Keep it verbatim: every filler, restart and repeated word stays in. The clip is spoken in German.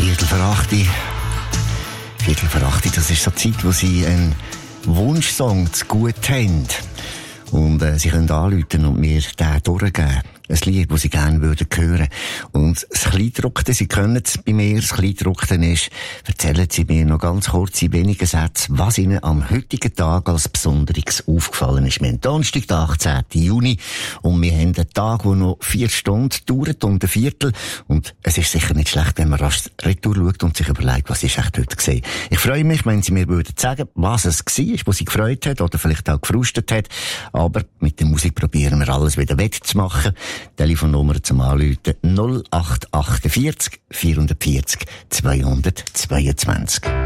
Viertel vor acht. Viertel vor acht, das ist so die Zeit, wo Sie einen Wunschsong zu gut haben. Und äh, Sie können anrufen und mir den durchgeben. Ein Lied, das Sie gerne würden hören. Und das Kleidruckte, Sie können es bei mir, das Kleidruckte ist, erzählen Sie mir noch ganz kurz in wenigen Sätzen, was Ihnen am heutigen Tag als Besonderes aufgefallen ist. Wir haben Donnerstag, den achtzehnten Juni, und wir haben einen Tag, der noch vier Stunden dauert und ein Viertel. Und es ist sicher nicht schlecht, wenn man rasch retour schaut und sich überlegt, was ist echt heute gesehen. Ich freue mich, wenn Sie mir würden sagen, was es war, was Sie gefreut hat oder vielleicht auch gefrustet hat. Aber mit der Musik probieren wir alles wieder wettzumachen. Telefonnummer zum Anrufen null acht acht vier, vier vier null, zwei zwei zwei.